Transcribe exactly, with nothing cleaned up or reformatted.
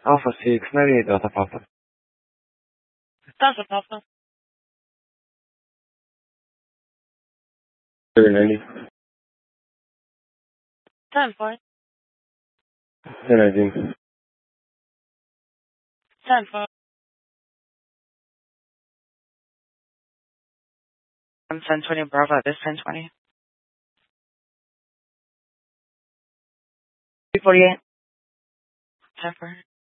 Alpha six, ninety-eight Delta Papa. Delta Papa. thirty ninety. ten four. ten nineteen. ten four. I'm ten twenty Bravo at this ten twenty. three forty-eight. ten four.